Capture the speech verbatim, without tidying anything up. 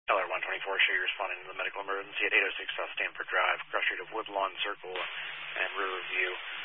L R one twenty-four, show you responding to the medical emergency at eight oh six South Stanford Drive, cross street of Woodlawn Circle and Riverview.